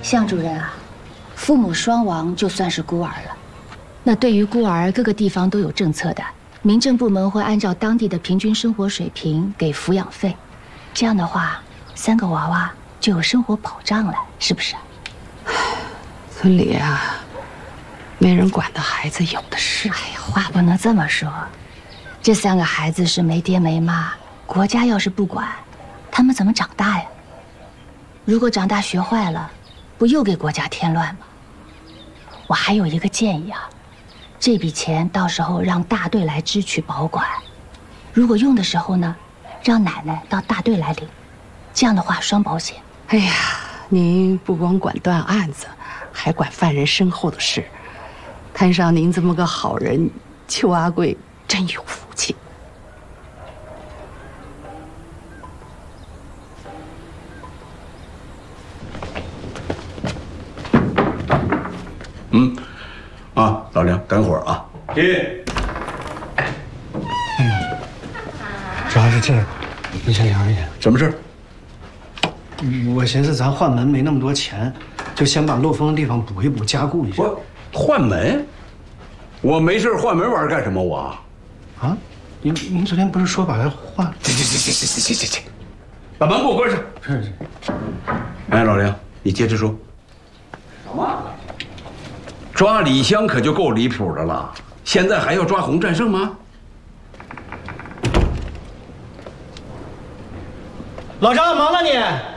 向主任啊，父母双亡就算是孤儿了。那对于孤儿，各个地方都有政策的，民政部门会按照当地的平均生活水平给抚养费。这样的话，3个娃娃就有生活保障了，是不是？ 村里啊，没人管的孩子有的是。 哎呀，话不能这么说。这3个孩子是没爹没妈，国家要是不管，他们怎么长大呀？如果长大学坏了，不又给国家添乱吗？我还有一个建议啊，这笔钱到时候让大队来支取保管，如果用的时候呢，让奶奶到大队来领，这样的话双保险。 哎呀，您不光管断案子，还管犯人身后的事，摊上您这么个好人，邱阿贵真有福气。 老梁，等会儿啊。进。 主要是这个，我想聊一聊。 什么事？ 我寻思咱换门没那么多钱，就先把漏风的地方补一补，加固一下。 换门？我没事换门玩干什么？我？ 啊？您昨天不是说把它换？ 行，把门给我关上。 是。 哎，老梁，你接着说。什么？抓李湘可就够离谱的了，现在还要抓洪战胜吗？ 老张，忙了你。